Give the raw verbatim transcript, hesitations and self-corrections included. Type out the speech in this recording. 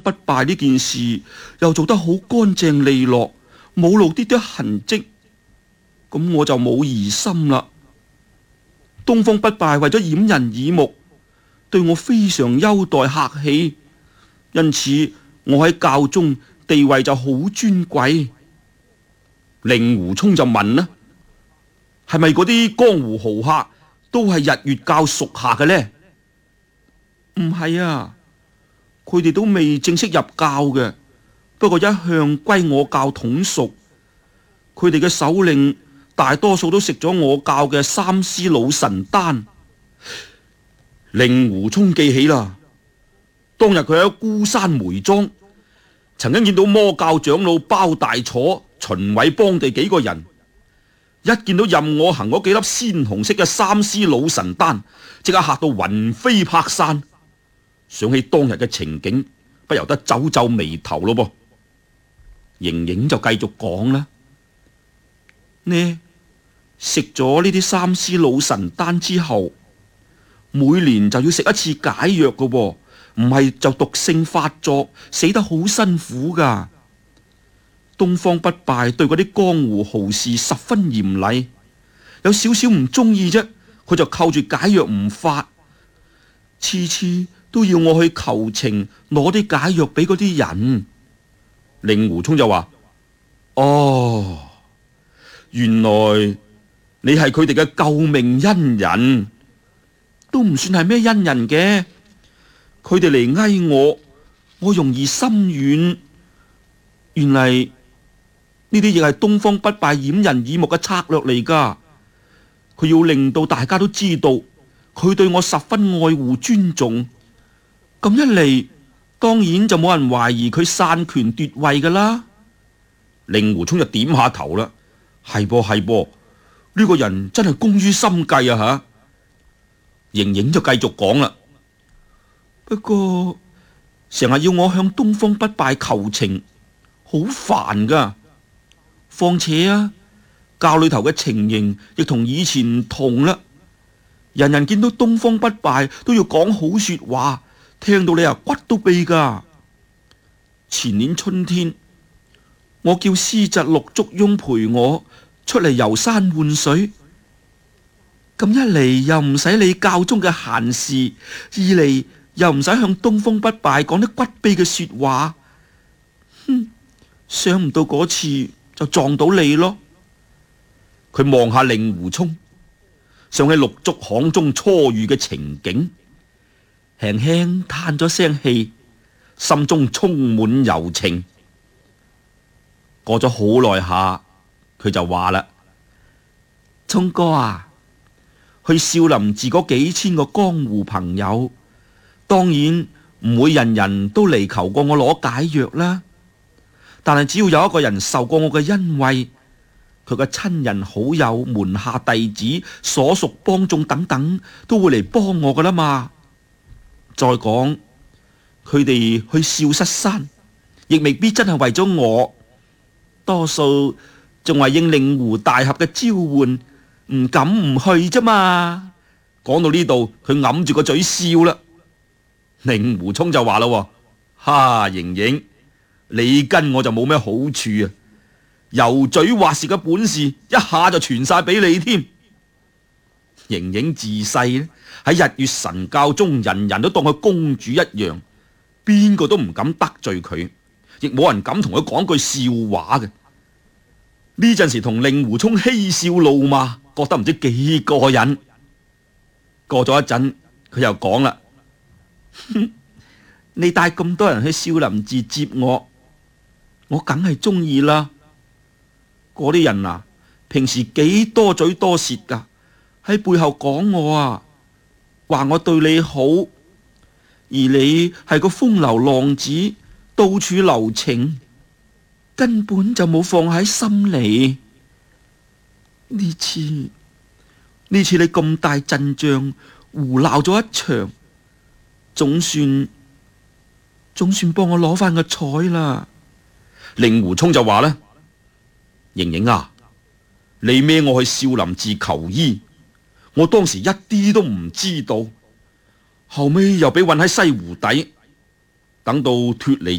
不敗呢件事又做得好乾淨利落，冇露啲啲痕跡，咁我就冇疑心啦。東方不敗為咗掩人耳目，對我非常優待客氣，因此我喺教中地位就好尊貴。令狐沖就問啦：係咪嗰啲江湖豪客都係日月教屬下嘅呢？唔係啊，佢哋都未正式入教嘅，不過一向歸我教統屬。佢哋嘅首領大多數都食咗我教嘅三絲老神丹。令狐沖記起啦，當日佢喺孤山梅莊，曾經見到魔教長老包大楚、秦偉邦地幾個人，一見到任我行嗰幾粒鮮紅色嘅三絲老神丹，即刻嚇到魂飛魄散。想起當日嘅情景，不由得皺皺眉頭咯噃。盈盈就繼續講啦：呢食咗呢啲三絲老神丹之後，每年就要食一次解藥噶，唔係就毒性發作，死得好辛苦噶。東方不敗對嗰啲江湖豪士十分嚴厲，有少少唔中意啫，佢就扣住解藥唔發，次次都要我去求情攞啲解藥俾嗰啲人。令狐沖就話：哦，原來你係佢哋嘅救命恩人，都唔算係咩恩人嘅。佢哋嚟挨我，我容易心軟。原嚟呢啲亦係東方不敗掩人耳目嘅策略嚟噶。佢要令到大家都知道，佢對我十分愛護尊重。咁一嚟，當然就冇人懷疑佢擅權奪位噶啦。令狐沖就點下頭啦，係噃係噃，呢個人真係工於心計啊吓。盈盈就繼續講啦，不過成日要我向東方不敗求情，好煩噶。況且啊，教裏頭嘅情形亦同以前唔同啦，人人見到東方不敗都要講好說話，聽到你啊骨都痹噶。前年春天，我叫師侄陸竹翁陪我出嚟遊山玩水，咁一嚟又唔使理教中嘅閒事，二嚟又唔使向東方不敗講啲骨痹嘅說話。哼，想唔到嗰次就撞到你咯。佢望下令狐沖，想起綠竹巷中初遇嘅情景，輕輕嘆咗聲氣，心中充滿柔情。過咗好耐下，佢就話啦：沖哥啊，去少林寺嗰幾千個江湖朋友，當然唔會人人都嚟求過我攞解藥啦。但係只要有一個人受過我嘅恩惠，佢嘅親人好友、門下弟子、所屬幫眾等等，都會嚟幫我噶啦嘛。再講，佢哋去少室山，亦未必真係為咗我，多數仲係應令狐大俠嘅召喚，唔敢唔去啫嘛。講到呢度，佢揞住個嘴笑啦。令狐沖就話啦：哈，盈盈，你跟我就冇咩好處啊！油嘴滑舌嘅本事，一下就傳晒俾你添。盈盈自細咧喺日月神教中，人人都當佢公主一樣，邊個都唔敢得罪佢，亦冇人敢同佢講句笑話嘅。呢陣時同令狐沖嬉笑怒罵，覺得唔知幾過癮。過咗一陣，佢又講啦：你帶咁多人去少林寺接我，我梗係中意啦。嗰啲人啊，平時幾多嘴多舌噶，喺背後講我啊，話我對你好，而你係個風流浪子，到處留情，根本就冇放喺心裏。呢次呢次你咁大陣仗，胡鬧咗一場，總算總算幫我攞翻個彩啦。令狐沖就話啦：盈盈啊，你孭我去少林寺求醫，我當時一啲都唔知道，後尾又俾韞喺西湖底，等到脫離